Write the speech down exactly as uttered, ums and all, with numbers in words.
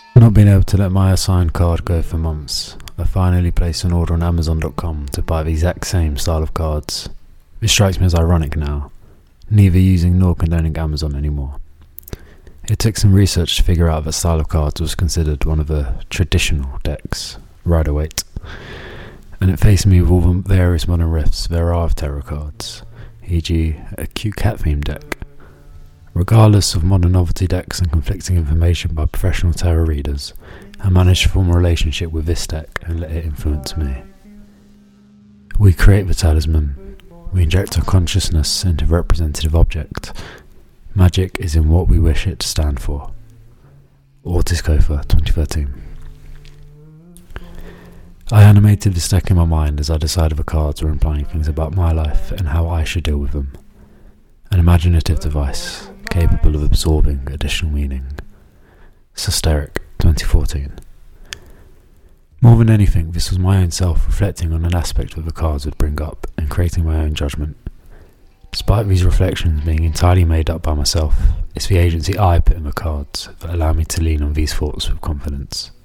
Not being able to let my assigned card go for months, I finally placed an order on Amazon dot com to buy the exact same style of cards. It strikes me as ironic now, neither using nor condoning Amazon anymore. It took some research to figure out that style of cards was considered one of the traditional decks, Rider-Waite, and it faced me with all the various modern riffs there are of tarot cards, for example a cute cat-themed deck. Regardless of modern novelty decks and conflicting information by professional tarot readers, I managed to form a relationship with this deck and let it influence me. We create the talisman. We inject our consciousness into the representative object. Magic is in what we wish it to stand for. Ortiz Cofer, twenty thirteen. I animated this deck in my mind as I decided the cards were implying things about my life and how I should deal with them. An imaginative device, capable of absorbing additional meaning. Sosteric, twenty fourteen. More than anything, this was my own self reflecting on an aspect that the cards would bring up and creating my own judgment. Despite these reflections being entirely made up by myself, it's the agency I put in the cards that allow me to lean on these thoughts with confidence.